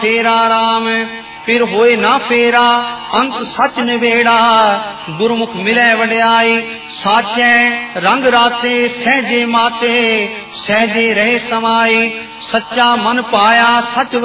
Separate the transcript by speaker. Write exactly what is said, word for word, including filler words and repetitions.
Speaker 1: फेरा राम फिर होए ना फेरा अंत सच निवेड़ा। गुरमुख मिले वड्याई साचे रंग राते सहजे माते सहजे रहे समाई। सच्चा मन पाया सच